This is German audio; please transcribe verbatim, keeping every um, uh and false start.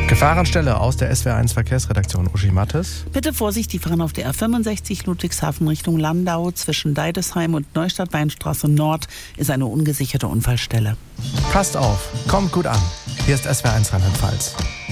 Gefahrenstelle aus der S W R eins Verkehrsredaktion. Uschi Mattes. Bitte Vorsicht, die fahren auf der R fünfundsechzig Ludwigshafen Richtung Landau. Zwischen Deidesheim und Neustadt-Weinstraße Nord ist eine ungesicherte Unfallstelle. Passt auf, kommt gut an. Hier ist S W R eins Rheinland-Pfalz.